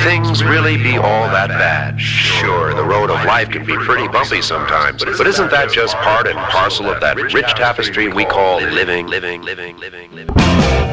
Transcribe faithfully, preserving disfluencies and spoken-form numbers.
things really be all that bad? Sure, the road of life can be pretty bumpy sometimes, but isn't that just part and parcel of that rich tapestry we call living, living, living, living, living?